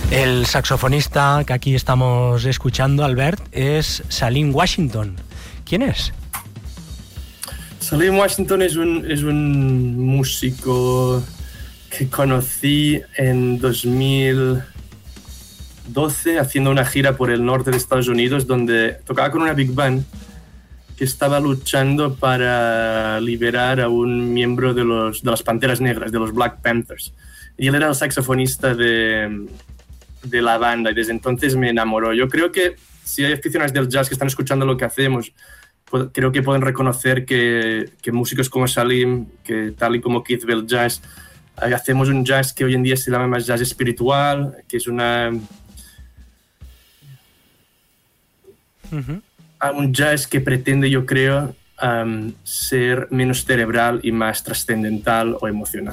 El saxofonista que aquí estamos escuchando, Albert, es Salim Washington. ¿Quién es? Salim Washington es un músico que conocí en 2012 haciendo una gira por el norte de Estados Unidos, donde tocaba con una big band que estaba luchando para liberar a un miembro de las Panteras Negras, de los Black Panthers. Y él era el saxofonista de la banda y desde entonces me enamoró. Yo creo que si hay aficionados del jazz que están escuchando lo que hacemos, pues creo que pueden reconocer que músicos como Salim, que tal y como Keith Bell Jazz, hacemos un jazz que hoy en día se llama más jazz espiritual, que es un jazz que pretende, yo creo, ser menos cerebral y más trascendental o emocional.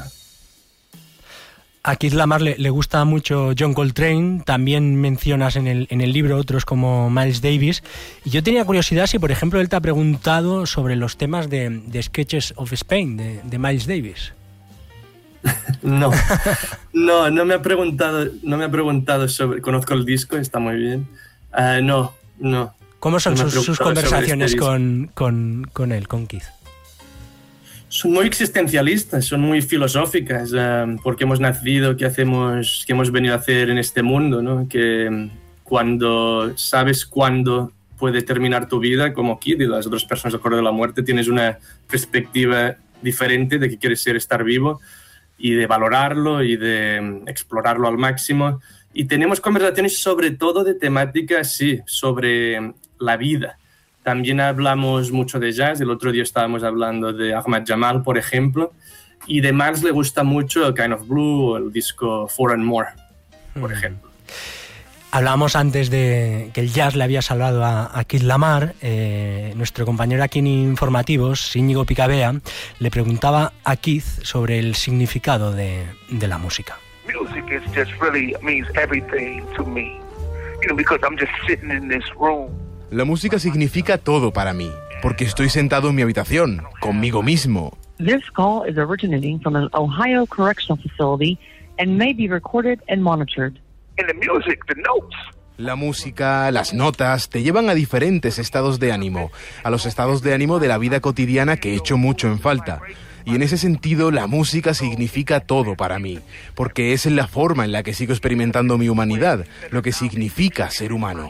A Keith Lamar le gusta mucho John Coltrane, también mencionas en el libro otros como Miles Davis, y yo tenía curiosidad si, por ejemplo, él te ha preguntado sobre los temas de Sketches of Spain, de Miles Davis. No me ha preguntado sobre... Conozco el disco, está muy bien. No. ¿Cómo son sus conversaciones con él, con Keith? Son muy existencialistas, son muy filosóficas, porque hemos nacido, qué hemos venido a hacer en este mundo, ¿no? Que cuando sabes cuándo puede terminar tu vida, como Keith y las otras personas al borde de la muerte, tienes una perspectiva diferente de qué quiere ser estar vivo y de valorarlo y de explorarlo al máximo. Y tenemos conversaciones sobre todo de temáticas, sí, sobre la vida. También hablamos mucho de jazz. El otro día estábamos hablando de Ahmad Jamal, por ejemplo, y de Miles le gusta mucho el Kind of Blue o el disco Four and More, por ejemplo. Hablábamos antes de que el jazz le había salvado a Keith Lamar. Nuestro compañero aquí en Informativos, Íñigo Picabea, le preguntaba a Keith sobre el significado de la música. Music is just really means everything to me, because I'm just sitting in this room. La música significa todo para mí, porque estoy sentado en mi habitación, conmigo mismo. This call is originating from an Ohio correctional facility and may be recorded and monitored. And the music, the notes. La música, las notas, te llevan a diferentes estados de ánimo, a los estados de ánimo de la vida cotidiana que echo mucho en falta. Y en ese sentido, la música significa todo para mí, porque es la forma en la que sigo experimentando mi humanidad, lo que significa ser humano.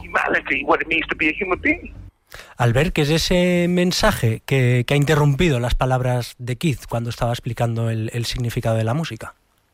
Albert, ¿qué es ese mensaje que ha interrumpido las palabras de Keith cuando estaba explicando el significado de la música?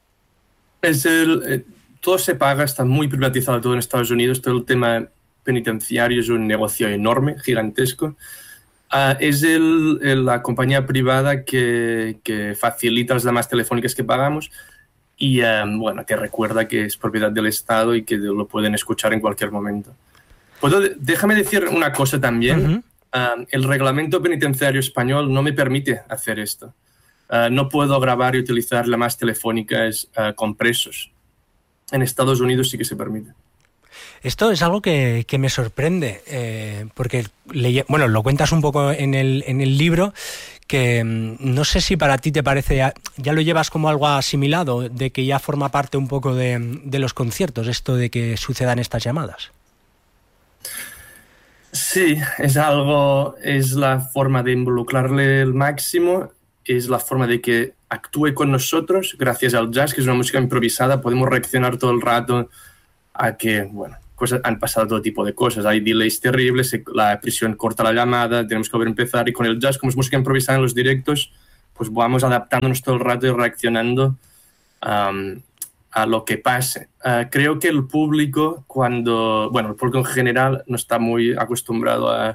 Todo se paga, está muy privatizado todo en Estados Unidos, todo el tema penitenciario es un negocio enorme, gigantesco. Es la compañía privada que facilita las llamadas telefónicas que pagamos y que recuerda que es propiedad del Estado y que lo pueden escuchar en cualquier momento. Déjame decir una cosa también. El reglamento penitenciario español no me permite hacer esto. No puedo grabar y utilizar llamadas telefónicas con presos. En Estados Unidos sí que se permite. Esto es algo que me sorprende, porque lo cuentas un poco en el libro, que no sé si para ti te parece, ya lo llevas como algo asimilado, de que ya forma parte un poco de los conciertos, esto de que sucedan estas llamadas. Sí, es la forma de involucrarle el máximo, es la forma de que actúe con nosotros, gracias al jazz, que es una música improvisada, podemos reaccionar todo el rato a que, han pasado todo tipo de cosas, hay delays terribles, la prisión corta la llamada, tenemos que volver a empezar, y con el jazz, como es música improvisada en los directos, pues vamos adaptándonos todo el rato y reaccionando a lo que pase. Creo que el público, el público en general no está muy acostumbrado a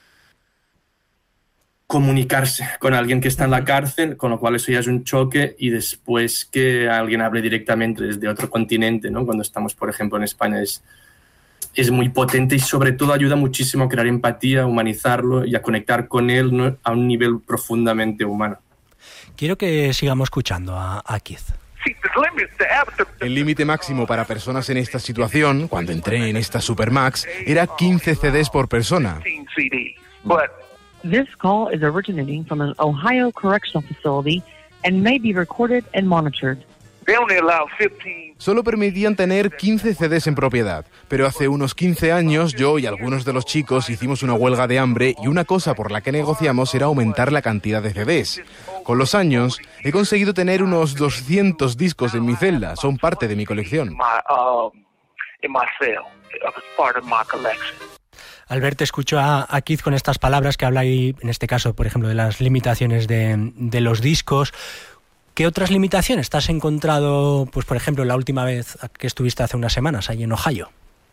comunicarse con alguien que está en la cárcel, con lo cual eso ya es un choque, y después que alguien hable directamente desde otro continente, ¿no? Cuando estamos, por ejemplo, en España, es muy potente y sobre todo ayuda muchísimo a crear empatía, a humanizarlo y a conectar con él, ¿no? A un nivel profundamente humano. Quiero que sigamos escuchando a Keith. El límite máximo para personas en esta situación, cuando entré en esta Supermax, era 15 CDs por persona. This call is originating from an Ohio correctional facility and may be recorded and monitored. They only allow 15. Solo permitían tener 15 CDs en propiedad, pero hace unos 15 años yo y algunos de los chicos hicimos una huelga de hambre y una cosa por la que negociamos era aumentar la cantidad de CDs. Con los años he conseguido tener unos 200 discos en mi celda, son parte de mi colección. In my cell, it's part of my collection. Albert, escucho a Keith con estas palabras que habla ahí, en este caso, por ejemplo, de las limitaciones de los discos. ¿Qué otras limitaciones te has encontrado, pues por ejemplo, la última vez que estuviste hace unas semanas allí en Ohio?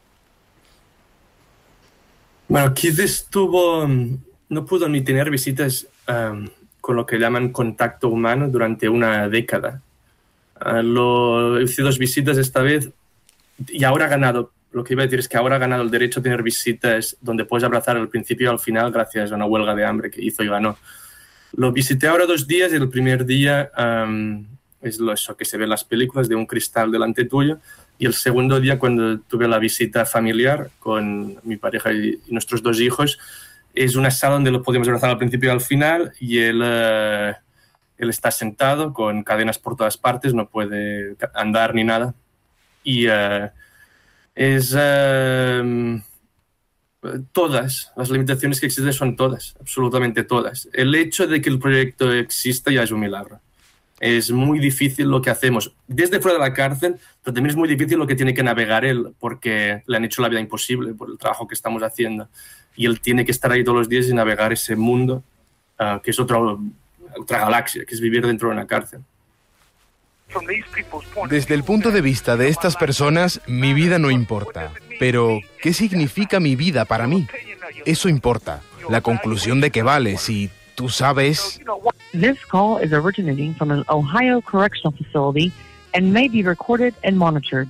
Bueno, Keith no pudo ni tener visitas con lo que llaman contacto humano durante una década. Hice 2 visitas esta vez y ahora ha ganado. Lo que iba a decir es que ahora ha ganado el derecho a tener visitas donde puedes abrazar al principio y al final gracias a una huelga de hambre que hizo y ganó. Lo visité ahora 2 días y el primer día es eso que se ve en las películas, de un cristal delante tuyo, y el segundo día, cuando tuve la visita familiar con mi pareja y nuestros 2 hijos, es una sala donde lo podemos abrazar al principio y al final, y él está sentado con cadenas por todas partes, no puede andar ni nada, y todas las limitaciones que existen son todas, absolutamente todas. El hecho de que el proyecto exista ya es un milagro. Es muy difícil lo que hacemos desde fuera de la cárcel, pero también es muy difícil lo que tiene que navegar él, porque le han hecho la vida imposible por el trabajo que estamos haciendo. Y él tiene que estar ahí todos los días y navegar ese mundo, que es otra galaxia, que es vivir dentro de una cárcel. Desde el punto de vista de estas personas, mi vida no importa. Pero, ¿qué significa mi vida para mí? Eso importa. La conclusión de que vale, si tú sabes... This call is originating from an Ohio correctional facility and may be recorded and monitored.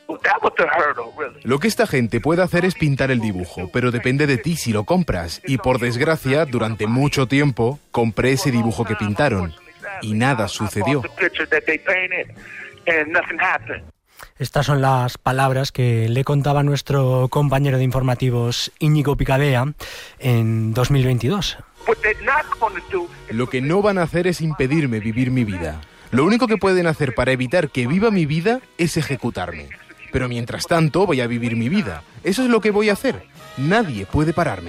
Lo que esta gente puede hacer es pintar el dibujo, pero depende de ti si lo compras. Y por desgracia, durante mucho tiempo, compré ese dibujo que pintaron. Y nada sucedió. Estas son las palabras que le contaba nuestro compañero de informativos Íñigo Picadea en 2022. Lo que no van a hacer es impedirme vivir mi vida. Lo único que pueden hacer para evitar que viva mi vida es ejecutarme. Pero mientras tanto voy a vivir mi vida. Eso es lo que voy a hacer. Nadie puede pararme.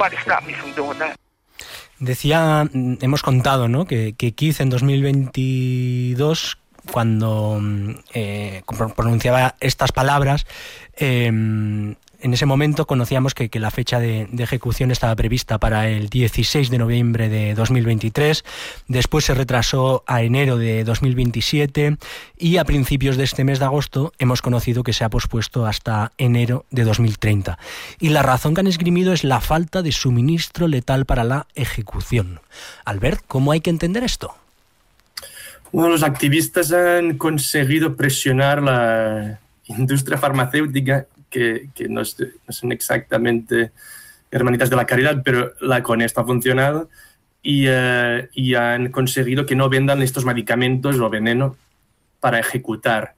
Decía, hemos contado, ¿no?, que Keith en 2022, cuando pronunciaba estas palabras, en ese momento conocíamos que la fecha de ejecución estaba prevista para el 16 de noviembre de 2023, después se retrasó a enero de 2027 y a principios de este mes de agosto hemos conocido que se ha pospuesto hasta enero de 2030. Y la razón que han esgrimido es la falta de suministro letal para la ejecución. Albert, ¿cómo hay que entender esto? Bueno, los activistas han conseguido presionar la industria farmacéutica, que no son exactamente hermanitas de la caridad, pero con esto ha funcionado, y han conseguido que no vendan estos medicamentos o veneno para ejecutar.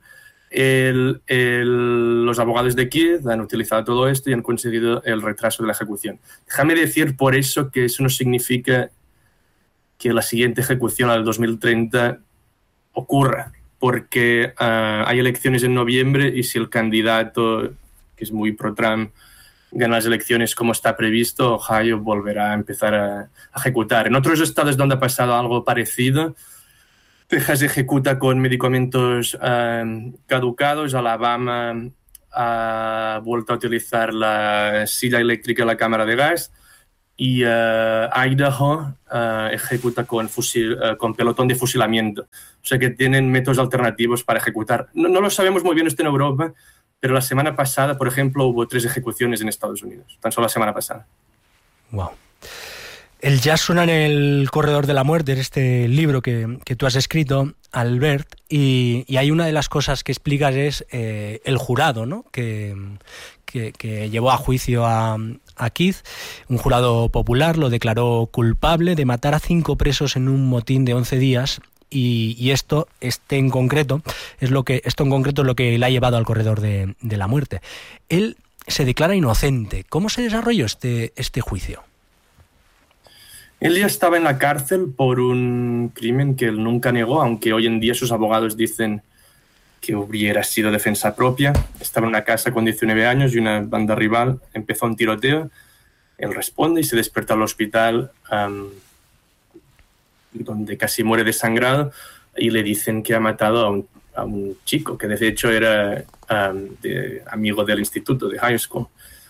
Los abogados de Keith han utilizado todo esto y han conseguido el retraso de la ejecución. Déjame decir por eso que eso no significa que la siguiente ejecución, al 2030, ocurra, porque hay elecciones en noviembre y si el candidato, que es muy pro-Trump, gana las elecciones como está previsto, Ohio volverá a empezar a ejecutar. En otros estados donde ha pasado algo parecido, Texas ejecuta con medicamentos caducados, Alabama ha vuelto a utilizar la silla eléctrica y la cámara de gas, y Idaho ejecuta con pelotón de fusilamiento. O sea que tienen métodos alternativos para ejecutar. No lo sabemos muy bien esto en Europa, pero la semana pasada, por ejemplo, hubo 3 ejecuciones en Estados Unidos, tan solo la semana pasada. Wow. El jazz suena en el corredor de la muerte, en este libro que tú has escrito, Albert, y hay una de las cosas que explicas es el jurado, ¿no?, que llevó a juicio a Keith. Un jurado popular lo declaró culpable de matar a 5 presos en un motín de 11 días. Y esto en concreto es lo que le ha llevado al corredor de la muerte. Él se declara inocente. ¿Cómo se desarrolló este juicio? Él ya estaba en la cárcel por un crimen que él nunca negó, aunque hoy en día sus abogados dicen que hubiera sido defensa propia. Estaba en una casa con 19 años y una banda rival empezó un tiroteo. Él responde y se despierta al hospital, donde casi muere desangrado, y le dicen que ha matado a un chico que de hecho era amigo del instituto, de high school.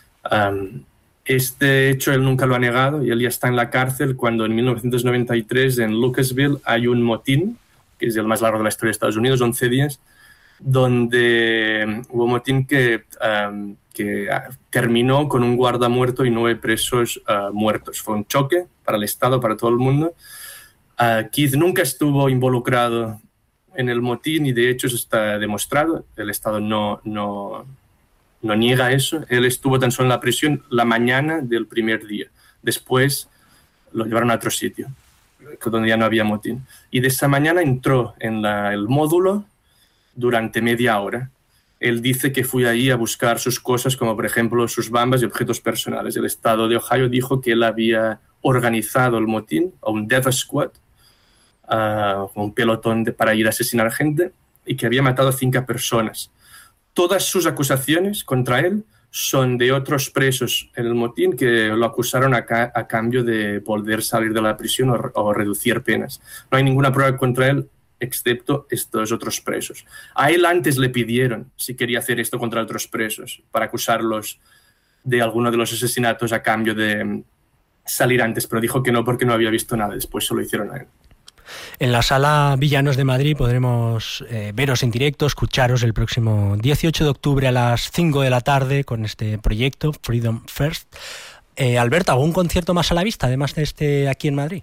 Este hecho él nunca lo ha negado y él ya está en la cárcel cuando en 1993 en Lucasville hay un motín, que es el más largo de la historia de Estados Unidos, 11 días, donde hubo un motín que terminó con un guarda muerto y 9 presos muertos. Fue un choque para el Estado, para todo el mundo. Keith nunca estuvo involucrado en el motín y de hecho eso está demostrado. El Estado no niega eso. Él estuvo tan solo en la prisión la mañana del primer día. Después lo llevaron a otro sitio, donde ya no había motín. Y de esa mañana entró en el módulo durante media hora. Él dice que fue ahí a buscar sus cosas, como por ejemplo sus bambas y objetos personales. El Estado de Ohio dijo que él había organizado el motín, o un death squad, un pelotón para ir a asesinar gente, y que había matado a 5 personas. Todas sus acusaciones contra él son de otros presos en el motín que lo acusaron a cambio de poder salir de la prisión o reducir penas. No hay ninguna prueba contra él excepto estos otros presos. A él antes le pidieron si quería hacer esto contra otros presos para acusarlos de alguno de los asesinatos a cambio de salir antes, pero dijo que no porque no había visto nada. Después se lo hicieron a él. En la Sala Villanos de Madrid podremos veros en directo, escucharos el próximo 18 de octubre a las 5 de la tarde con este proyecto, Freedom First. Alberto, ¿algún concierto más a la vista, además de este aquí en Madrid?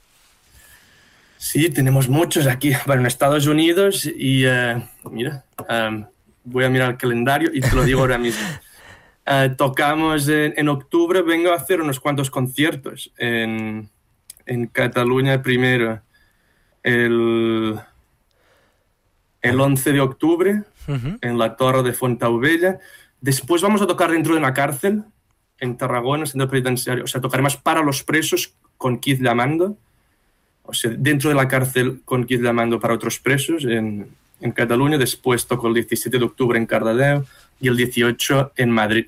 Sí, tenemos muchos aquí, bueno, en Estados Unidos y mira, voy a mirar el calendario y te lo digo ahora mismo. Tocamos en octubre, vengo a hacer unos cuantos conciertos en Cataluña primero, el 11 de octubre, en la Torre de Fontaubella. Después vamos a tocar dentro de una cárcel en Tarragona, centro penitenciario. O sea, tocaremos para los presos con Keith llamando. O sea, dentro de la cárcel con Keith llamando para otros presos en Cataluña. Después toco el 17 de octubre en Cardedeu y el 18 en Madrid.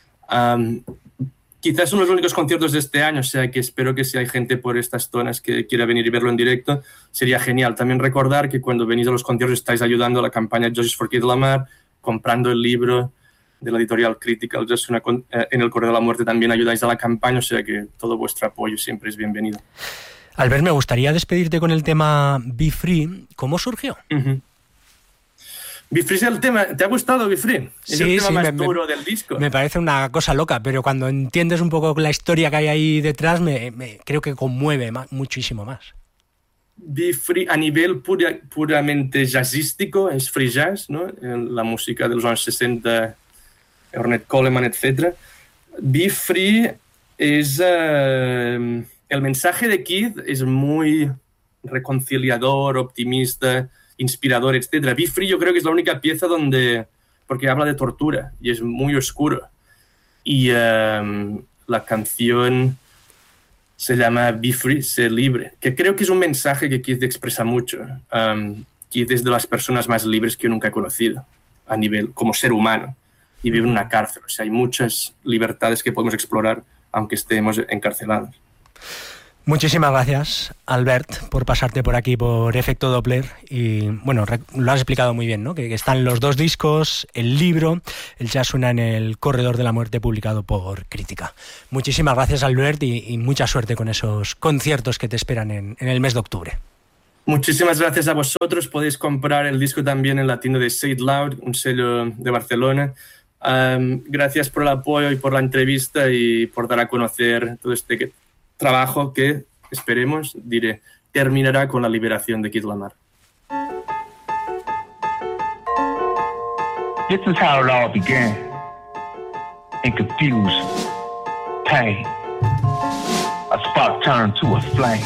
Quizás son los únicos conciertos de este año, o sea que espero que si hay gente por estas zonas que quiera venir y verlo en directo, sería genial. También recordar que cuando venís a los conciertos estáis ayudando a la campaña Justice for Keith Lamar, comprando el libro de la editorial Critical Justice en el Correo de la Muerte, también ayudáis a la campaña, o sea que todo vuestro apoyo siempre es bienvenido. Albert, me gustaría despedirte con el tema Be Free. ¿Cómo surgió? Be Free es el tema. ¿Te ha gustado Be Free? Es el tema más duro del disco. Me parece una cosa loca, pero cuando entiendes un poco la historia que hay ahí detrás, creo que conmueve muchísimo más. Be Free a nivel puramente jazzístico es free jazz, ¿no? La música de los años 60, Ornette Coleman, etc. Be Free es... el mensaje de Keith es muy reconciliador, optimista, inspirador, etc. Be Free yo creo que es la única pieza porque habla de tortura y es muy oscuro. Y la canción se llama Be Free, sé libre, que creo que es un mensaje que Keith expresa mucho. Keith es de las personas más libres que yo nunca he conocido, a nivel como ser humano, y vive en una cárcel. O sea, hay muchas libertades que podemos explorar aunque estemos encarcelados. Muchísimas gracias, Albert, por pasarte por aquí por Efecto Doppler. Y bueno, lo has explicado muy bien, ¿no? Que están los 2 discos, el libro, el jazz suena en el Corredor de la Muerte, publicado por Crítica. Muchísimas gracias, Albert, y mucha suerte con esos conciertos que te esperan en el mes de octubre. Muchísimas gracias a vosotros. Podéis comprar el disco también en la tienda de Say It Loud, un sello de Barcelona. Gracias por el apoyo y por la entrevista y por dar a conocer todo este trabajo que, esperemos, terminará con la liberación de Keith Lamar. This is how it all began. In confusion, pain. A spark turned to a flame.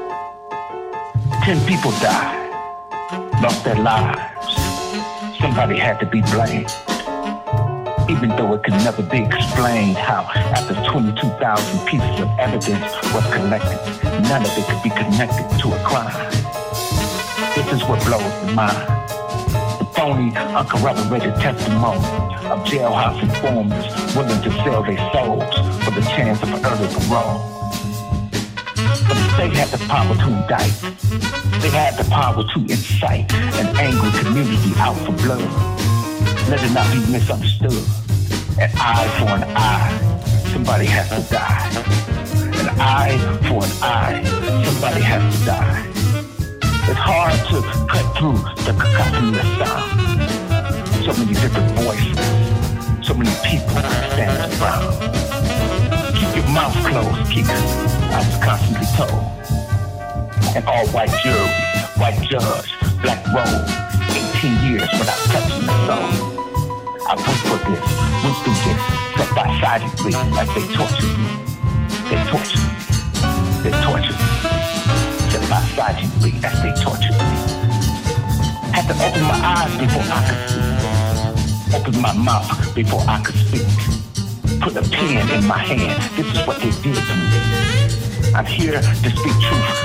10 people died, lost their lives. Somebody had to be blamed. Even though it could never be explained how after 22,000 pieces of evidence was collected, none of it could be connected to a crime. This is what blows the mind. The phony, uncorroborated testimony of jailhouse informers willing to sell their souls for the chance of early parole. But the state had the power to indict. They had the power to incite an angry community out for blood. Let it not be misunderstood. An eye for an eye, somebody has to die. An eye for an eye, somebody has to die. It's hard to cut through the cacophony of sound. So many different voices, so many people standing around. Keep your mouth closed, Keith, I was constantly told. An all-white jury, white judge, black robe, 18 years without touching the soul. I went for this, went through this, set by silently as they tortured me. They tortured me, they tortured me, set by silently as they tortured me. Had to open my eyes before I could see, open my mouth before I could speak. Put a pen in my hand, this is what they did to me. I'm here to speak truth